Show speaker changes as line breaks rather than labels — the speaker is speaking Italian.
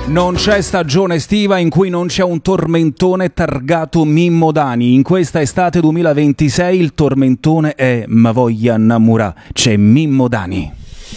Non c'è stagione estiva in cui non c'è un tormentone targato Mimmo Dani. In questa estate 2026 il tormentone è Ma voglia innamorà. C'è Mimmo Dani.